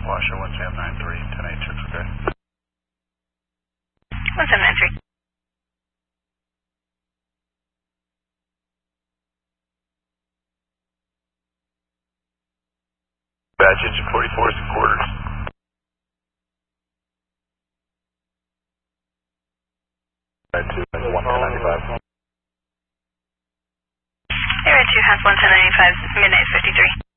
Washoe 1793, 1086, okay? 1793. Badge engine 44 and quarters. Right to 11095. Air 2 has 11095, midnight 53.